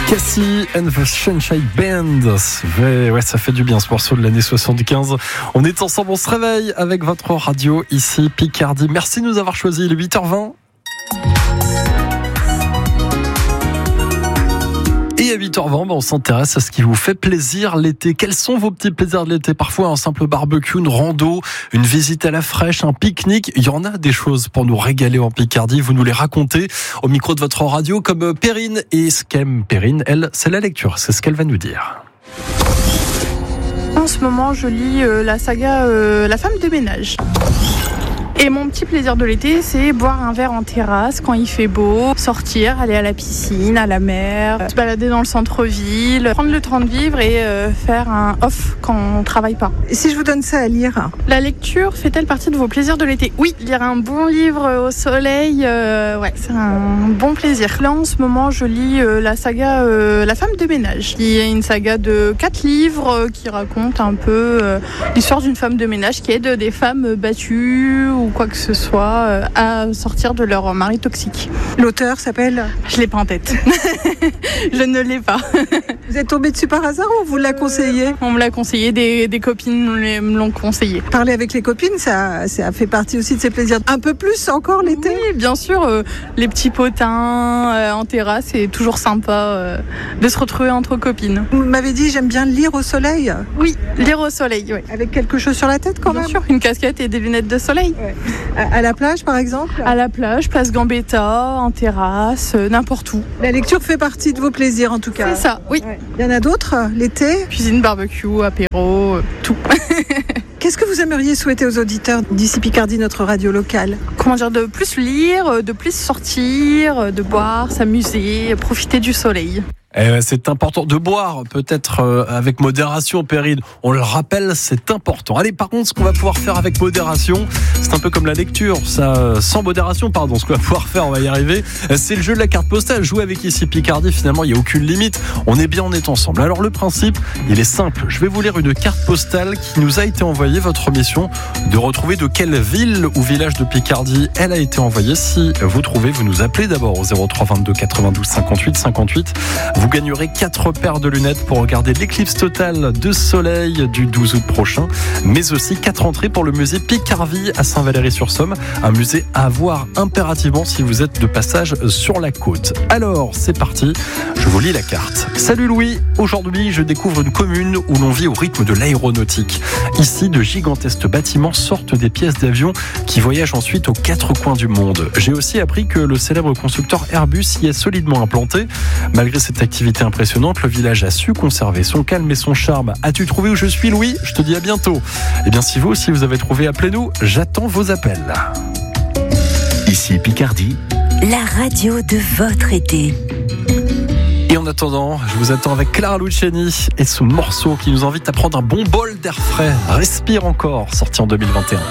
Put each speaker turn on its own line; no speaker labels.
Cassie and the Sunshine Band. Ouais, ça fait du bien ce morceau de l'année 75. On est ensemble, on se réveille avec votre radio ici, Picardie. Merci de nous avoir choisi, il est 8h20. Et à 8h20, on s'intéresse à ce qui vous fait plaisir l'été. Quels sont vos petits plaisirs de l'été ? Parfois un simple barbecue, une rando, une visite à la fraîche, un pique-nique. Il y en a des choses pour nous régaler en Picardie. Vous nous les racontez au micro de votre radio comme Perrine. Et ce qu'aime Perrine, elle, c'est la lecture. C'est ce qu'elle va nous dire.
En ce moment, je lis la saga La femme de ménage. Et mon petit plaisir de l'été, c'est boire un verre en terrasse quand il fait beau, sortir, aller à la piscine, à la mer, se balader dans le centre-ville, prendre le temps de vivre et faire un off quand on travaille pas.
Et si je vous donne ça à lire ?
La lecture fait-elle partie de vos plaisirs de l'été ? Oui, lire un bon livre au soleil, ouais, c'est un bon plaisir. Là, en ce moment, je lis la saga La femme de ménage, qui est une saga de 4 livres qui raconte un peu l'histoire d'une femme de ménage qui aide des femmes battues ou quoi que ce soit à sortir de leur mari toxique.
L'auteur s'appelle ?
Je l'ai pas en tête. Je ne l'ai pas.
Vous êtes tombé dessus par hasard ou on vous l'a conseillé ?
On me l'a conseillé, des copines me l'ont conseillé.
Parler avec les copines, ça fait partie aussi de ses plaisirs. Un peu plus encore l'été ?
Oui, bien sûr. Les petits potins en terrasse, c'est toujours sympa de se retrouver entre copines.
Vous m'avez dit, j'aime bien lire au soleil ?
Oui, lire au soleil, oui.
Avec quelque chose sur la tête quand même ?
Bien sûr, une casquette et des lunettes de soleil.
Ouais. À la plage par exemple ?
À la plage, place Gambetta, en terrasse, n'importe où.
La lecture fait partie de vos plaisirs en tout cas.
C'est ça, oui.
Ouais. Il y en a d'autres l'été ?
Cuisine, barbecue, apéro, tout.
Qu'est-ce que vous aimeriez souhaiter aux auditeurs d'ici Picardie, notre radio locale ?
Comment dire, de plus lire, de plus sortir, de boire, s'amuser, profiter du soleil.
C'est important de boire, peut-être avec modération, Perrine. On le rappelle, c'est important. Allez, par contre, ce qu'on va pouvoir faire avec modération, c'est un peu comme la lecture, ça, sans modération, pardon. Ce qu'on va pouvoir faire, on va y arriver, c'est le jeu de la carte postale. Jouer avec ici Picardie, finalement, il n'y a aucune limite. On est bien, on est ensemble. Alors, le principe, il est simple. Je vais vous lire une carte postale qui nous a été envoyée. Votre mission, de retrouver de quelle ville ou village de Picardie elle a été envoyée. Si vous trouvez, vous nous appelez d'abord au 03 22 92 58 58. Vous gagnerez 4 paires de lunettes pour regarder l'éclipse totale de soleil du 12 août prochain, mais aussi 4 entrées pour le musée Picardie à Saint-Valery-sur-Somme, un musée à voir impérativement si vous êtes de passage sur la côte. Alors, c'est parti, je vous lis la carte. Salut Louis, aujourd'hui je découvre une commune où l'on vit au rythme de l'aéronautique. Ici, de gigantesques bâtiments sortent des pièces d'avion qui voyagent ensuite aux 4 coins du monde. J'ai aussi appris que le célèbre constructeur Airbus y est solidement implanté. Malgré cette activité impressionnante, le village a su conserver son calme et son charme. As-tu trouvé où je suis, Louis ? Je te dis à bientôt. Eh bien, si vous aussi vous avez trouvé, appelez-nous. J'attends vos appels.
Ici Picardie,
la radio de votre été.
Et en attendant, je vous attends avec Clara Luciani et ce morceau qui nous invite à prendre un bon bol d'air frais. Respire encore, sorti en 2021.